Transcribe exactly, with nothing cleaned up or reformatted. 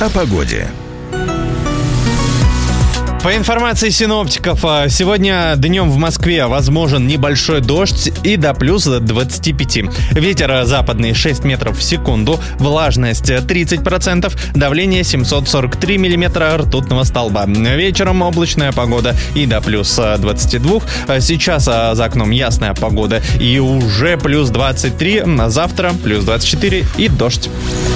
о погоде. По информации синоптиков, сегодня днем в Москве возможен небольшой дождь и до плюс двадцати пяти. Ветер западный шесть метров в секунду, влажность тридцать процентов, давление семьсот сорок три миллиметра ртутного столба. Вечером облачная погода и до плюс двадцати двух. Сейчас за окном ясная погода и уже плюс двадцать три, завтра плюс двадцать четыре и дождь.